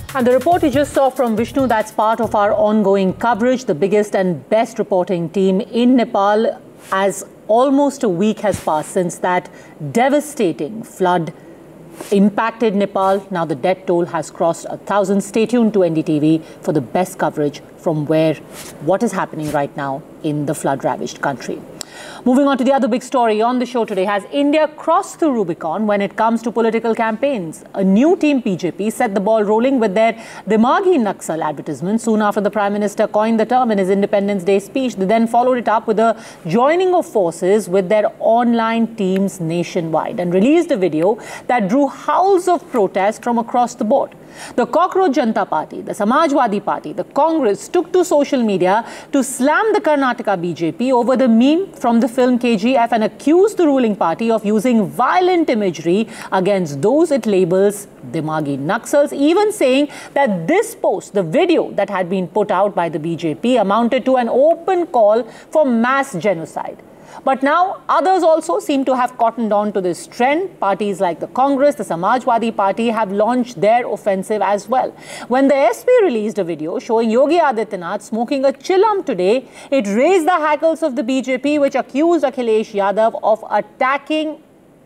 And the report you just saw from Vishnu, that's part of our ongoing coverage, the biggest and best reporting team in Nepal, as almost a week has passed since that devastating flood impacted Nepal. Now the death toll has crossed 1,000. Stay tuned to NDTV for the best coverage from what is happening right now in the flood-ravaged country. Moving on to the other big story on the show today, has India crossed the Rubicon when it comes to political campaigns? A new team, BJP, set the ball rolling with their Dimagi Naxal advertisement soon after the Prime Minister coined the term in his Independence Day speech. They then followed it up with a joining of forces with their online teams nationwide and released a video that drew howls of protest from across the board. The Cockroach Janata Party, the Samajwadi Party, the Congress took to social media to slam the Karnataka BJP over the meme from the film KGF and accused the ruling party of using violent imagery against those it labels Dimagi Naxals, even saying that this post, the video that had been put out by the BJP, amounted to an open call for mass genocide. But now others also seem to have cottoned on to this trend. Parties like the Congress, the Samajwadi Party have launched their offensive as well. When the SP released a video showing Yogi Adityanath smoking a chillam today, it raised the hackles of the BJP, which accused Akhilesh Yadav of attacking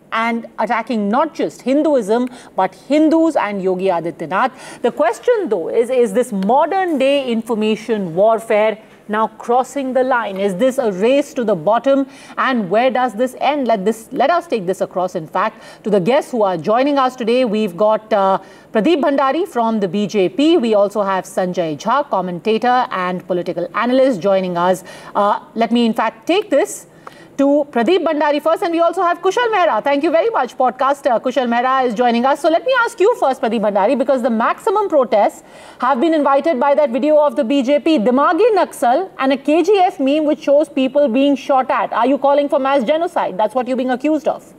not just Hinduism, but Hindus and Yogi Adityanath. The question, though, is this modern day information warfare now crossing the line? Is this a race to the bottom? And where does this end? Let us take this across, in fact, to the guests who are joining us today. We've got Pradeep Bhandari from the BJP. We also have Sanjay Jha, commentator and political analyst, joining us. Let me, in fact, take this to Pradeep Bhandari first, and we also have Kushal Mehra. Thank you very much. Podcaster Kushal Mehra is joining us. So let me ask you first, Pradeep Bhandari, because the maximum protests have been invited by that video of the BJP, Dimagi Naxal, and a KGF meme which shows people being shot at. Are you calling for mass genocide? That's what you're being accused of.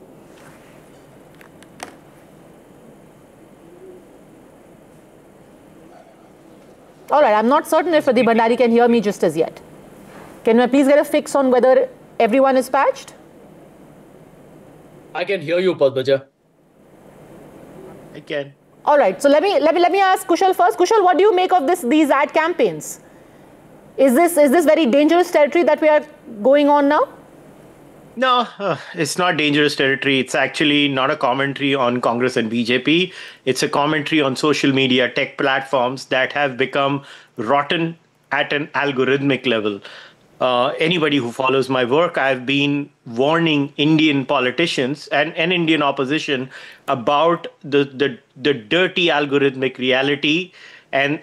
All right, I'm not certain if Pradeep Bhandari can hear me just as yet. Can I please get a fix on whether everyone is patched? I can hear you, Padmaja. I can. All right. So let me ask Kushal first. Kushal, what do you make of these ad campaigns? Is this very dangerous territory that we are going on now? No, it's not dangerous territory. It's actually not a commentary on Congress and BJP. It's a commentary on social media tech platforms that have become rotten at an algorithmic level. Anybody who follows my work, I've been warning Indian politicians and Indian opposition about the dirty algorithmic reality and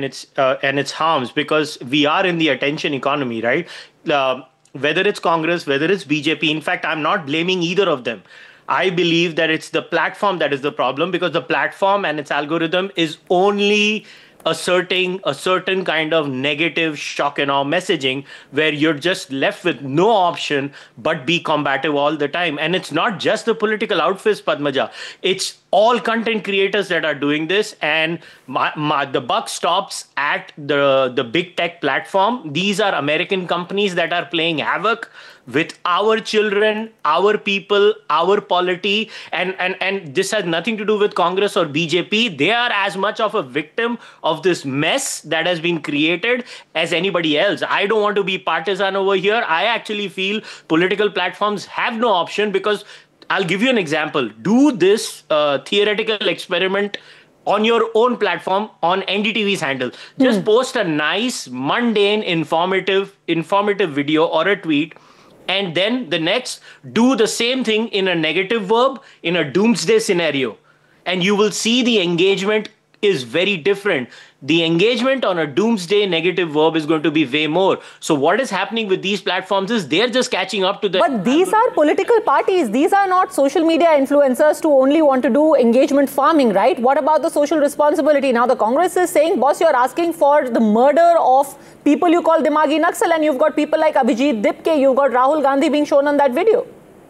its harms, because we are in the attention economy, right? Whether it's Congress, whether it's BJP, in fact, I'm not blaming either of them. I believe that it's the platform that is the problem, because the platform and its algorithm is only asserting a certain kind of negative shock and awe messaging where you're just left with no option but be combative all the time. And it's not just the political outfits, Padmaja. It's all content creators that are doing this, and the buck stops at the big tech platform. These are American companies that are playing havoc with our children, our people, our polity, and this has nothing to do with Congress or BJP. They are as much of a victim of this mess that has been created as anybody else. I don't want to be partisan over here. I actually feel political platforms have no option, because I'll give you an example. Do this theoretical experiment on your own platform on NDTV's handle. Just post a nice, mundane, informative video or a tweet, and then the next, do the same thing in a negative verb, in a doomsday scenario. And you will see the engagement is very different. The engagement on a doomsday negative verb is going to be way more. So what is happening with these platforms is they're just catching up to the... But these are political parties. These are not social media influencers who only want to do engagement farming, right? What about the social responsibility? Now the Congress is saying, boss, you're asking for the murder of people you call Dimagi Naxal, and you've got people like Abhijit Dipke, you've got Rahul Gandhi being shown on that video.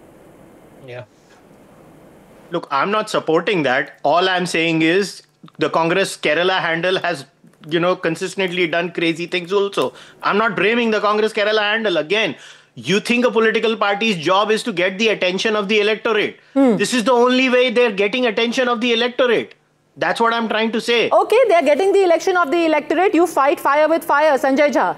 Yeah. Look, I'm not supporting that. All I'm saying is the Congress Kerala handle has, consistently done crazy things also. I'm not blaming the Congress Kerala handle. Again, you think a political party's job is to get the attention of the electorate. This is the only way they're getting attention of the electorate. That's what I'm trying to say. Okay, they're getting the election of the electorate. You fight fire with fire, Sanjay Jha.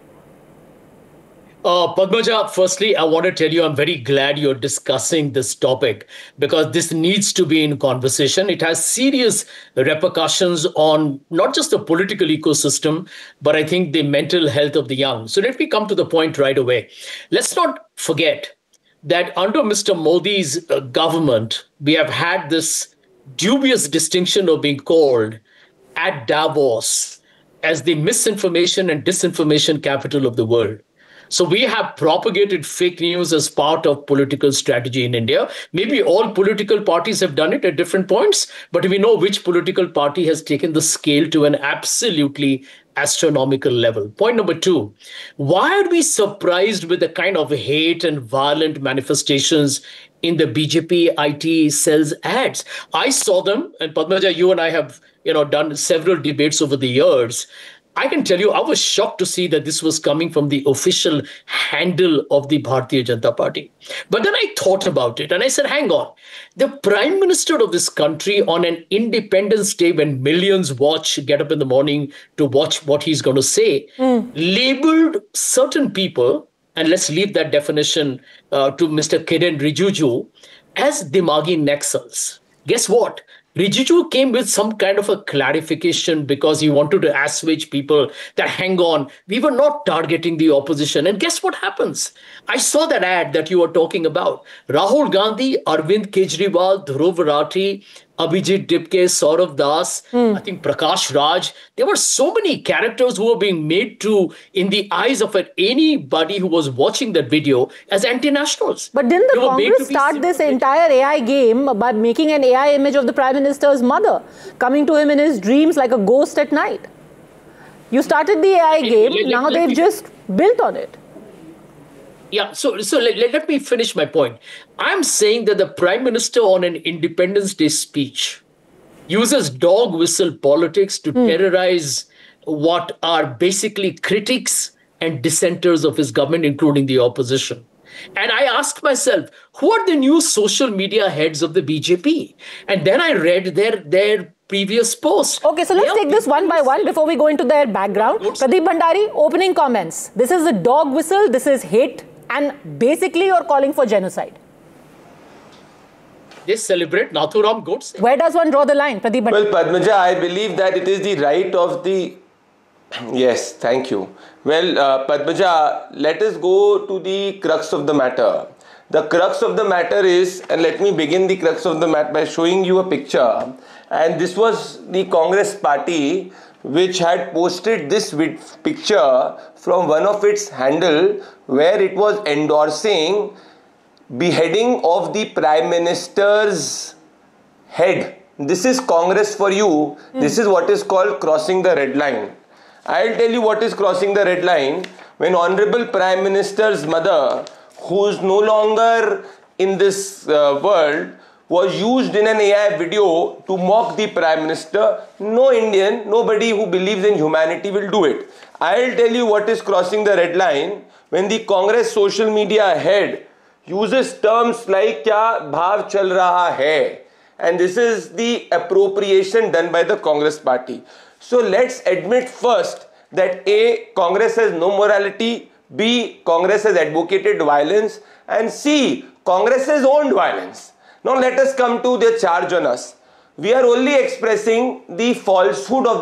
Padmaja, firstly, I want to tell you I'm very glad you're discussing this topic because this needs to be in conversation. It has serious repercussions on not just the political ecosystem, but I think the mental health of the young. So let me come to the point right away. Let's not forget that under Mr. Modi's government, we have had this dubious distinction of being called at Davos as the misinformation and disinformation capital of the world. So we have propagated fake news as part of political strategy in India. Maybe all political parties have done it at different points, but we know which political party has taken the scale to an absolutely astronomical level. Point number two, why are we surprised with the kind of hate and violent manifestations in the BJP IT cell's ads? I saw them, and Padmaja, you and I have done several debates over the years. I can tell you, I was shocked to see that this was coming from the official handle of the Bharatiya Janata Party. But then I thought about it and I said, hang on, the Prime Minister of this country on an Independence Day when millions get up in the morning to watch what he's going to say, labeled certain people, and let's leave that definition to Mr. Kiren Rijiju, as Dimagi Naxals. Guess what? Rijiju came with some kind of a clarification because he wanted to assuage people that, hang on, we were not targeting the opposition. And guess what happens? I saw that ad that you were talking about. Rahul Gandhi, Arvind Kejriwal, Dhruv Rathi, Abhijit Dipke, Saurav Das, I think Prakash Raj. There were so many characters who were being made to, in the eyes of anybody who was watching that video, as anti-nationals. But didn't the Congress start this entire AI game by making an AI image of the Prime Minister's mother, coming to him in his dreams like a ghost at night? You started the AI game, now they've just built on it. Yeah, so let me finish my point. I'm saying that the Prime Minister on an Independence Day speech uses dog whistle politics to terrorize what are basically critics and dissenters of his government, including the opposition. And I asked myself, who are the new social media heads of the BJP? And then I read their previous posts. Okay, so let's take this one by one before we go into their background. Pradeep Bhandari, opening comments. This is a dog whistle, this is hate, and basically you're calling for genocide. They celebrate Nathuram Godse. Where does one draw the line, Pradeep Bhandari? Well, Padmaja, I believe that it is the right of the... Yes, thank you. Well, Padmaja, let us go to the crux of the matter. The crux of the matter is, and let me begin the crux of the matter by showing you a picture. And this was the Congress party which had posted this picture from one of its handle where it was endorsing beheading of the Prime Minister's head. This is Congress for you. This is what is called crossing the red line. I'll tell you what is crossing the red line. When Honorable Prime Minister's mother, who is no longer in this world, was used in an AI video to mock the Prime Minister, no Indian, nobody who believes in humanity will do it. I'll tell you what is crossing the red line when the Congress social media head uses terms like kya bhav chal raha hai, and this is the appropriation done by the Congress party. So let's admit first that A, Congress has no morality, B, Congress has advocated violence, and C, Congress has owned violence. Now let us come to the charge on us. We are only expressing the falsehood of